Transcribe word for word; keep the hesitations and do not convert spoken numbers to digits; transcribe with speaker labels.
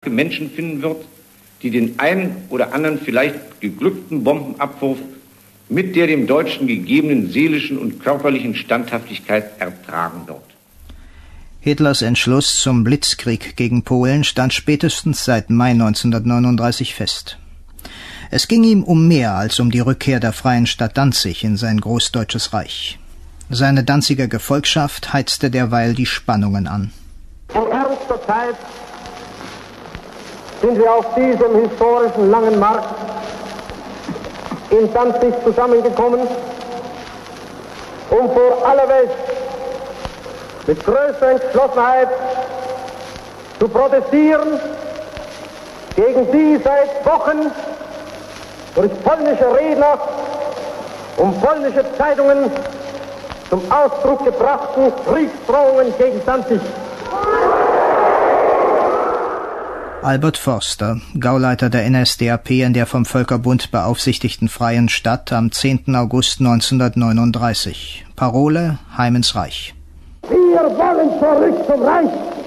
Speaker 1: Menschen finden wird, die den einen oder anderen vielleicht geglückten Bombenabwurf mit der dem Deutschen gegebenen seelischen und körperlichen Standhaftigkeit ertragen wird.
Speaker 2: Hitlers Entschluss zum Blitzkrieg gegen Polen stand spätestens seit Mai neunzehnhundertneununddreißig fest. Es ging ihm um mehr als um die Rückkehr der freien Stadt Danzig in sein großdeutsches Reich. Seine Danziger Gefolgschaft heizte derweil die Spannungen an.
Speaker 3: In ernster Zeit sind wir auf diesem historischen langen Markt in Danzig zusammengekommen, um vor aller Welt mit größter Entschlossenheit zu protestieren gegen die seit Wochen durch polnische Redner und polnische Zeitungen zum Ausdruck gebrachten Kriegsdrohungen gegen Danzig.
Speaker 2: Albert Forster, Gauleiter der N S D A P in der vom Völkerbund beaufsichtigten Freien Stadt am zehnten August neunzehnhundertneununddreißig. Parole: Heim ins Reich.
Speaker 3: Wir wollen zurück zum Reich.